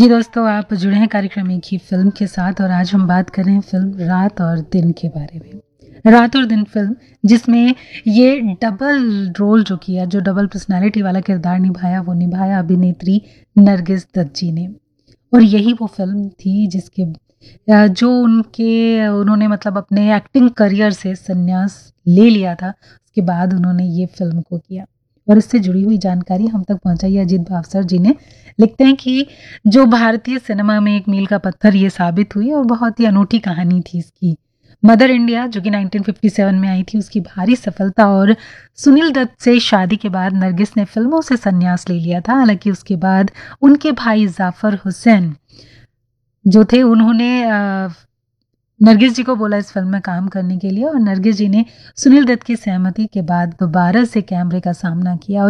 जी दोस्तों, आप जुड़े हैं कार्यक्रम एक ही फिल्म के साथ और आज हम बात कर रहे हैं फिल्म रात और दिन के बारे में। रात और दिन फिल्म जिसमें ये डबल रोल जो किया, जो डबल पर्सनालिटी वाला किरदार निभाया, वो निभाया अभिनेत्री नरगिस दत्त जी ने। और यही वो फिल्म थी जिसके जो उन्होंने मतलब अपने एक्टिंग करियर से संन्यास ले लिया था। उसके बाद उन्होंने ये फिल्म को किया और इससे जुड़ी हुई जानकारी हम तक पहुंचाई अजीत भावसर जी ने। लिखते हैं कि जो भारतीय सिनेमा में एक मील का पत्थर ये साबित हुई और बहुत ही अनूठी कहानी थी इसकी। मदर इंडिया जो कि 1957 में आई थी, उसकी भारी सफलता और सुनील दत्त से शादी के बाद नरगिस ने फिल्मों से संन्यास ले लिया था। हालांकि उसके बाद उनके भाई जाफर हुसैन जो थे, उन्होंने नरगिस जी को बोला इस फिल्म में काम करने के लिए और नरगिस जी ने सुनील दत्त की सहमति के बाद दोबारा से कैमरे का सामना किया।